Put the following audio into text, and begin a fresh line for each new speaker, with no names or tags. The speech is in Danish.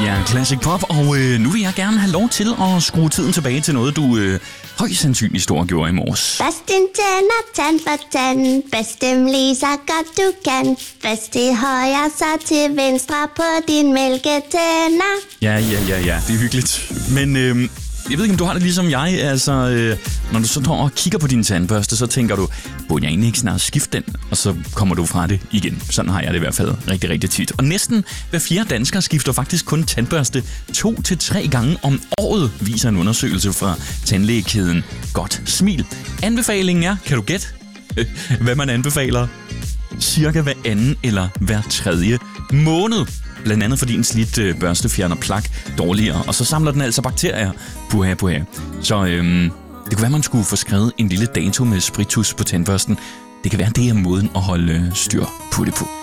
Det er Classic Pop, og nu vil jeg gerne have lov til at skrue tiden tilbage til noget, du højst sandsynligt stod og gjorde i morges.
Børst din tænder, tand for tand. Børst dem lige så godt du kan. Først til højre, så til venstre på din mælketænder.
Ja, det er hyggeligt. Men jeg ved ikke, om du har det ligesom jeg. Altså, når du så står og kigger på din tandbørste, så tænker du, burde jeg egentlig ikke snart skifte den? Og så kommer du fra det igen. Sådan har jeg det i hvert fald rigtig, rigtig tit. Og næsten hver 4 danskere skifter faktisk kun tandbørste 2 til 3 gange om året, viser en undersøgelse fra tandlægekæden Godt Smil. Anbefalingen er, kan du gætte, hvad man anbefaler? Cirka hver anden eller hver 3. måned. Blandt andet fordi en slidt børste fjerner plak dårligere, og så samler den altså bakterier. Puha. Så det kunne være, man skulle få skrevet en lille dato med spritus på tandbørsten. Det kan være, det er måden at holde styr på det på.